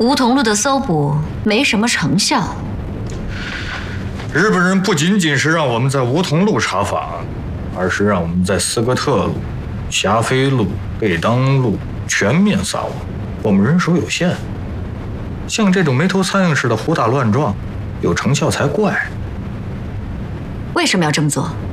梧桐路的搜捕没什么成效。 日本人不仅仅是让我们在梧桐路查访，而是让我们在斯科特路、霞飞路、贝当路全面撒网。我们人手有限，像这种没头苍蝇似的胡打乱撞，有成效才怪。 为什么要这么做？